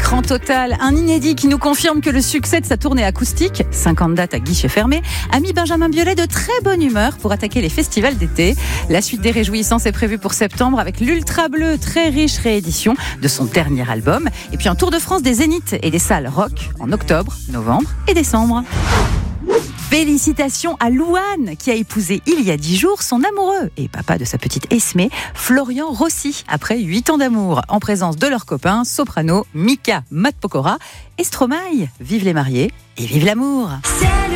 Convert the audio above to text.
Écran total, un inédit qui nous confirme que le succès de sa tournée acoustique, 50 dates à guichet fermé, a mis Benjamin Biolay de très bonne humeur pour attaquer les festivals d'été. La suite des réjouissances est prévue pour septembre avec l'Ultra Bleu, très riche réédition de son dernier album. Et puis un tour de France des zéniths et des salles rock en octobre, novembre et décembre. Félicitations à Louane qui a épousé il y a 10 jours son amoureux et papa de sa petite Esmé, Florian Rossi, après 8 ans d'amour en présence de leurs copains soprano Mika Matpokora et Stromae. Vive les mariés et vive l'amour.